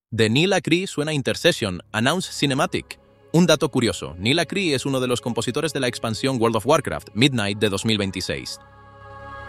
De Neil Acree suena Intercession, Announce Cinematic. Un dato curioso, Neil Acree es uno de los compositores de la expansión World of Warcraft, Midnight de 2026.